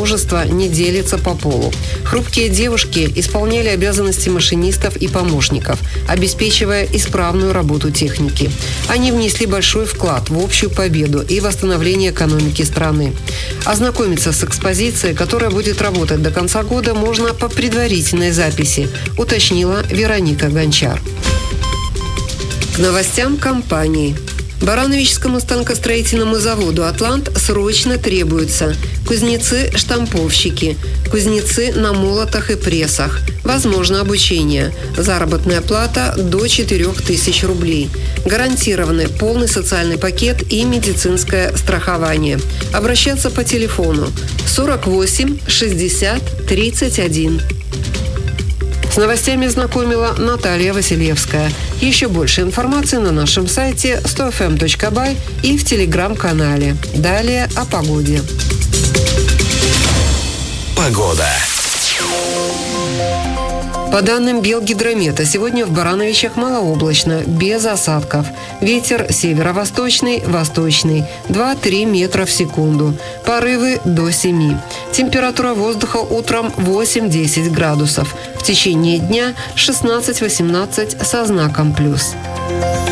множество не делится по полу. Хрупкие девушки исполняли обязанности машинистов и помощников, обеспечивая исправную работу техники. Они внесли большой вклад в общую победу и восстановление экономики страны. Ознакомиться с экспозицией, которая будет работать до конца года, можно по предварительной записи, уточнила Вероника Гончар. К новостям компании. Барановичскому станкостроительному заводу «Атлант» срочно требуются кузнецы-штамповщики, кузнецы на молотах и прессах. Возможно обучение. Заработная плата до 4000 рублей. Гарантированы полный социальный пакет и медицинское страхование. Обращаться по телефону 48 60 31. С новостями знакомила Наталья Василевская. Еще больше информации на нашем сайте 100fm.by и в телеграм-канале. Далее о погоде. Погода. По данным Белгидромета, сегодня в Барановичах малооблачно, без осадков. Ветер северо-восточный, восточный, 2-3 метра в секунду. Порывы до 7. Температура воздуха утром 8-10 градусов. В течение дня 16-18 со знаком плюс.